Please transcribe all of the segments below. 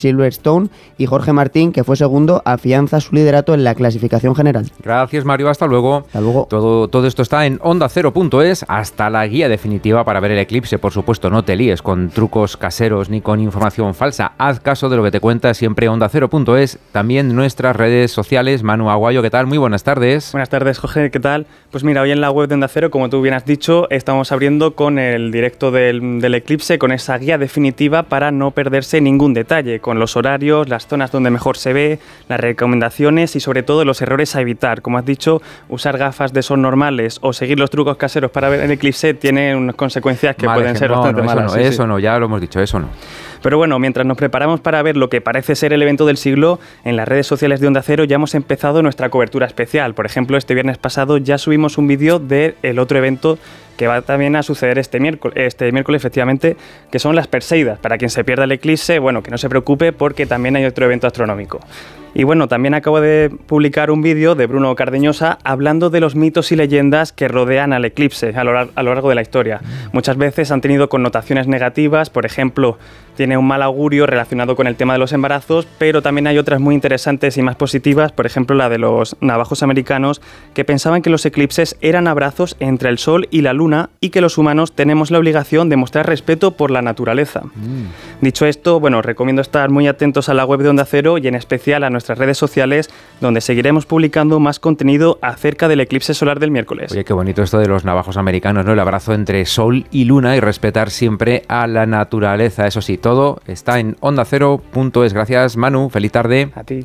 Silverstone, y Jorge Martín, que fue segundo, afianza su liderato en la clasificación general. Gracias, Mario, hasta luego. Hasta luego. Todo esto está en OndaCero.es, hasta la guía definitiva para ver el eclipse. Por supuesto, no te líes con trucos caseros ni con información falsa. Haz caso de lo que te cuenta siempre OndaCero.es, también nuestras redes sociales. Manu Aguayo, ¿qué tal? Muy buenas tardes. Buenas tardes, Jorge, ¿qué tal? Pues mira, hoy en la web de Onda Cero, como tú bien has dicho, estamos abriendo con el directo del eclipse, con esa guía definitiva para no perderse ningún detalle, con los horarios, las zonas donde mejor se ve, las recomendaciones y sobre todo los errores a evitar. Como has dicho, usar gafas de sol normales o seguir los trucos caseros para ver el eclipse tiene unas consecuencias que pueden ser bastante malas. Eso no, ya lo hemos dicho, eso no. Pero bueno, mientras nos preparamos para ver lo que parece ser el evento del siglo, en las redes sociales de Onda Cero ya hemos empezado nuestra cobertura especial. Por ejemplo, este viernes pasado ya subimos un vídeo del otro evento que va también a suceder este miércoles, efectivamente, que son las Perseidas. Para quien se pierda el eclipse, bueno, que no se preocupe porque también hay otro evento astronómico. Y bueno, también acabo de publicar un vídeo de Bruno Cardeñosa hablando de los mitos y leyendas que rodean al eclipse a lo largo de la historia. Muchas veces han tenido connotaciones negativas, por ejemplo, tiene un mal augurio relacionado con el tema de los embarazos, pero también hay otras muy interesantes y más positivas, por ejemplo la de los navajos americanos, que pensaban que los eclipses eran abrazos entre el Sol y la Luna y que los humanos tenemos la obligación de mostrar respeto por la naturaleza. Dicho esto, bueno, recomiendo estar muy atentos a la web de Onda Cero y en especial a nuestras redes sociales, donde seguiremos publicando más contenido acerca del eclipse solar del miércoles. Oye, qué bonito esto de los navajos americanos, ¿no? El abrazo entre Sol y Luna y respetar siempre a la naturaleza. Eso sí, todo está en OndaCero.es. Gracias, Manu. Feliz tarde. A ti.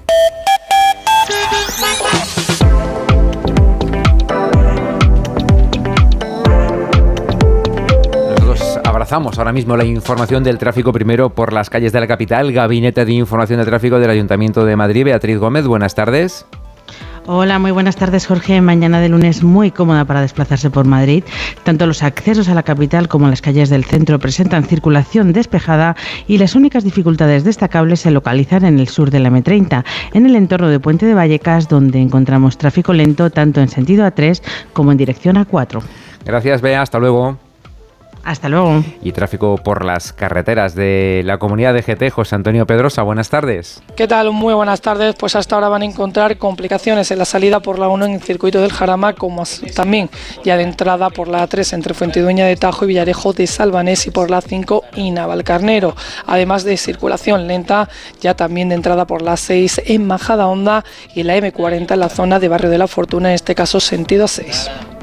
Abrazamos ahora mismo la información del tráfico primero por las calles de la capital. Gabinete de Información de Tráfico del Ayuntamiento de Madrid. Beatriz Gómez, buenas tardes. Hola, muy buenas tardes, Jorge. Mañana de lunes muy cómoda para desplazarse por Madrid. Tanto los accesos a la capital como las calles del centro presentan circulación despejada y las únicas dificultades destacables se localizan en el sur de la M30, en el entorno de Puente de Vallecas, donde encontramos tráfico lento tanto en sentido A3 como en dirección A4. Gracias, Bea. Hasta luego. Hasta luego. Y tráfico por las carreteras de la comunidad de GT. José Antonio Pedrosa, buenas tardes. ¿Qué tal? Muy buenas tardes. Pues hasta ahora van a encontrar complicaciones en la salida por la 1 en el circuito del Jarama, como también ya de entrada por la A3 entre Fuentidueña de Tajo y Villarejo de Salvanés y por la 5 y Navalcarnero. Además de circulación lenta, ya también de entrada por la 6 en Majadahonda y la M40 en la zona de Barrio de la Fortuna, en este caso sentido A6.